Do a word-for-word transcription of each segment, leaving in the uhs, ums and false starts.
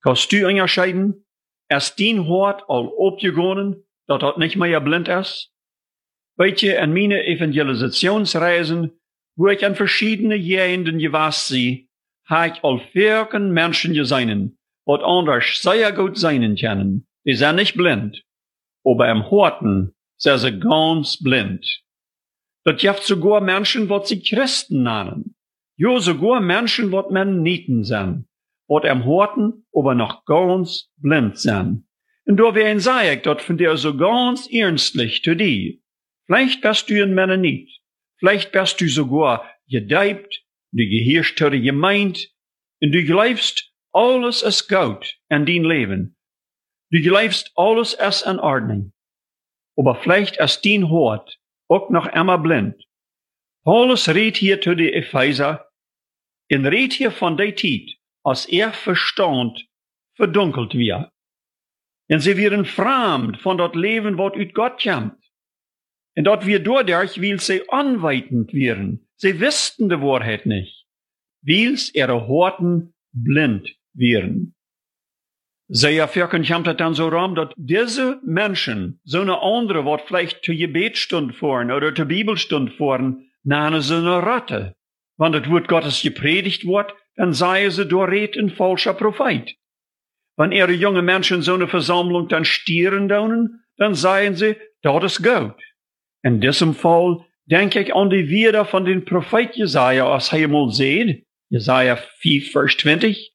Kannst du unterscheiden, ist dein Hort al opgegangen, dat dat nicht mehr blind ist? Weet je, in meine Evangelisationsreisen, wo ich an verschiedene Gegenden gewesen bin, habe ich al vierken Menschen gesehen, wat anders sehr gut sein können. Die sind nicht blind, aber im Horten sind sie ganz blind. Das gibt sogar Menschen, wat sie Christen nennen. Jo, sogar Menschen, wat men Nieten sind, wat im Horten aber noch ganz blind sind. Und da werden sage ich, dat von der so ganz ernstlich zu dir. Vielleicht bist du ein Mennonit, vielleicht bist du sogar gedeibt, du gehörst zu der Gemeinde, und du glaubst, alles ist gut in dein Leben. Du glaubst, alles ist in Ordnung. Aber vielleicht ist dein Hort auch noch immer blind. Paulus redet hier zu den Epheser, und redet hier von der Zeit, als er Verstand verdunkelt wird. Und sie werden fremd von dat Leben, wat uit Gott kommt. Und dat wir dadurch, weil sie anweitend werden. Sie wussten die Wahrheit nicht. Weil ihre Horten blind werden. Sehr vierken kommt es dann so rum, dass diese Menschen, so eine andere, wat vielleicht zur Gebetstund fahren oder zur Bibelstund fahren, nennen sie eine Ratte. Wenn das Wort Gottes gepredigt wird, dann seien sie dort ein falscher Prophet. Wenn ihre junge Menschen so eine Versammlung dann stieren daunen, dann seien sie, das ist gut. In diesem Fall denke ich an die Wider von den Prophet Jesaja, als er mal sieht, Jesaja vier, Vers zwanzig,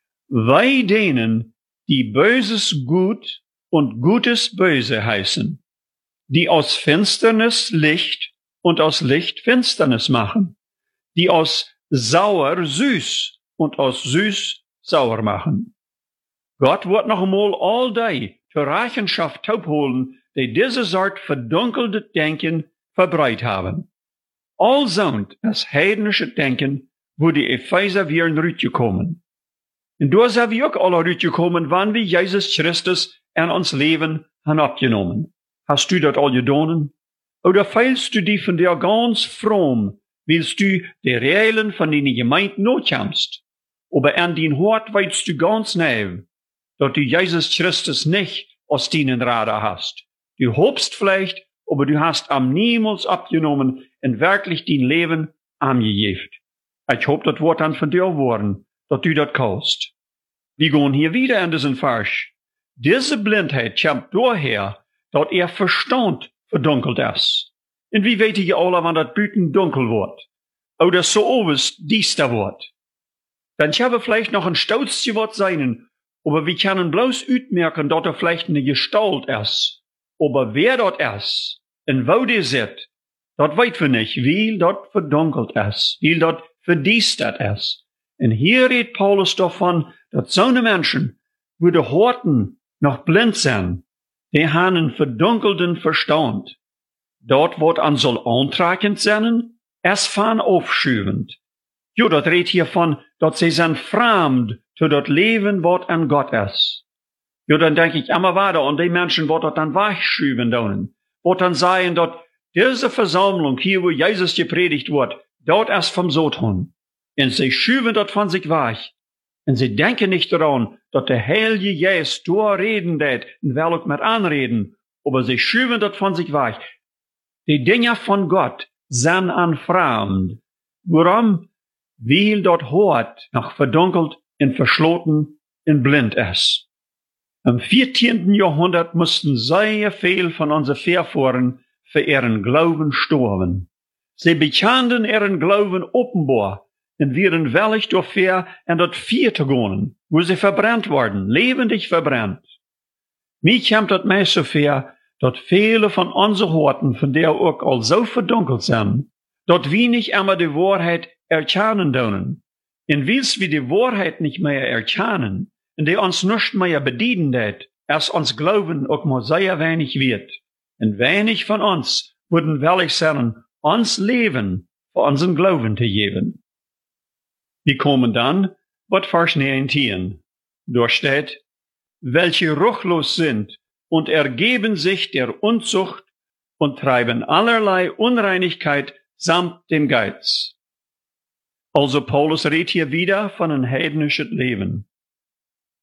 Wei denen, die Böses gut und Gutes böse heißen, die aus Finsternis Licht und aus Licht Finsternis machen, die aus sauer süß und aus süß sauer machen. Gott wird noch einmal all die zur Rechenschaft holen, die diese Sort verdunkelte Denken verbreitet haben. All sind das heidnische Denken, wo die Epheser wieder rausgekommen. Und da sind wir auch alle rausgekommen, wann wir Jesus Christus in uns Leben haben abgenommen. Hast du das all getan? Oder feilst du die von dir ganz fromm, willst du die Regeln von deiner Gemeinde notkommst? Aber an dein Hort weißt du ganz neu, dass du Jesus Christus nicht aus deinen Radar hast. Du hobst vielleicht, aber du hast am niemals abgenommen und wirklich dein Leben angegeben. Ich hoffe, das wird dann von dir geworden, dass du das kannst. Wir gehen hier wieder in diesen Vers. Diese Blindheit kommt daher, dass er Verstand verdunkelt ist. Und wie weet ihr alle, wann das Büten dunkel wird? Oder so oberst diester wird? Dann habe vielleicht noch ein Stolzchen was sein, aber wir können bloß utmerken, dass er vielleicht eine Gestalt ist. Aber wer dort ist, und wo der sitzt, das weit wir nicht, weil dort verdunkelt ist, weil dort verdiestert ist. Und hier redet Paulus davon, dass so eine Menschen, wo die Horten noch blind sind, die haben einen verdunkelten Verstand. Dort wird an soll antragend sein, es fan aufschübend. Jo, das redet hier von, dass sie sind fremd zu dort Leben, was an Gott ist. Jo, dann denke ich immer weiter, und die Menschen, die dort dann wegschüben können, wo dann sagen, dass diese Versammlung hier, wo Jesus gepredigt wird, dort ist vom Satan. Und sie schüben dort von sich weg. Und sie denken nicht daran, dass der Heilige Geist da reden wird, und will auch mit anreden, aber sie schüben dort von sich weg. Die Dinge von Gott sind an fremd. Warum? Weil dort Hort noch verdunkelt und verschlossen und blind ist. Im vierzehnten Jahrhundert mussten sehr viel von unseren Vorfahren für ihren Glauben sterben. Sie bekannten ihren Glauben offenbar und wären wellig dafür in das vierte gehen, wo sie verbrannt wurden, lebendig verbrannt. Mir kommt das meist so vor, dass viele von unseren Horten, von der auch all so verdunkelt sind, dass wir nicht einmal die Wahrheit erkennen dürfen. Und weil wir die Wahrheit nicht mehr erkennen, und die uns nicht mehr bedienen wird, erst uns Glauben auch mal sehr wenig wird. Und wenig von uns würden willig sein, uns Leben für unseren Glauben zu geben. Wir kommen dann, was Vers neunzehn. Dort steht, welche ruchlos sind und ergeben sich der Unzucht und treiben allerlei Unreinigkeit samt dem Geiz. Also Paulus redet hier wieder von einem heidnischen Leben.